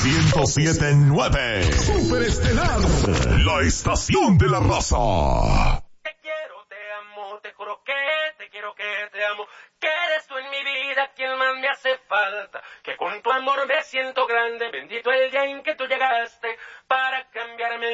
107.9 Superestelar, la estación de la raza. Te quiero, te amo, te juro que te quiero, que te amo, que eres tú en mi vida quien más me hace falta, que con tu amor me siento grande, bendito el día en que tú llegaste para